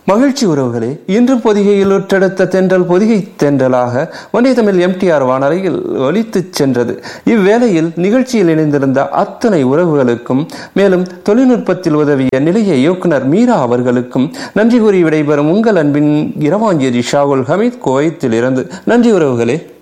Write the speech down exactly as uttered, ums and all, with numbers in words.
மகிழ்ச்சி உறவுகளே, இன்றும் பொதிகையில் உற்றெடுத்த தென்றல் பொதிகை தென்றலாக ஒன்றிய தமிழ் எம்டிஆர் வானொலியில் ஒலித்துச் சென்றது. இவ்வேளையில் நிகழ்ச்சியில் இணைந்திருந்த அத்தனை உறவுகளுக்கும், மேலும் தொழில்நுட்பத்தில் உதவிய நிலைய இயக்குனர் மீரா அவர்களுக்கும் நன்றி கூறி விடைபெறும் உங்கள் அன்பின் இரவாஞ்சேரி ஷாகுல் ஹமீத், குவைத்தில் இருந்து. நன்றி உறவுகளே.